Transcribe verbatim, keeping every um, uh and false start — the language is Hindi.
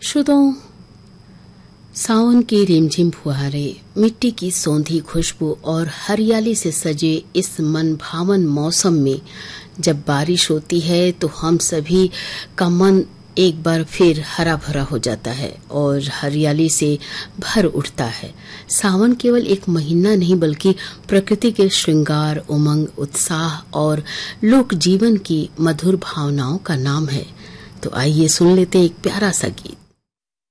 श्रोताओं, सावन की रिमझिम फुहारे, मिट्टी की सौंधी खुशबू और हरियाली से सजे इस मन भावन मौसम में जब बारिश होती है तो हम सभी का मन एक बार फिर हरा भरा हो जाता है और हरियाली से भर उठता है। सावन केवल एक महीना नहीं बल्कि प्रकृति के श्रृंगार, उमंग, उत्साह और लोक जीवन की मधुर भावनाओं का नाम है। तो आइए सुन लेते हैं एक प्यारा सा गीत।